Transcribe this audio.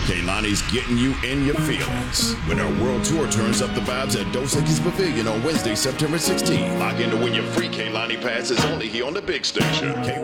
Kehlani's getting you in your feelings when our world tour turns up the vibes at Dos Equis Pavilion on Wednesday, September 16th. Log in to win your free Kehlani passes only here on the big station.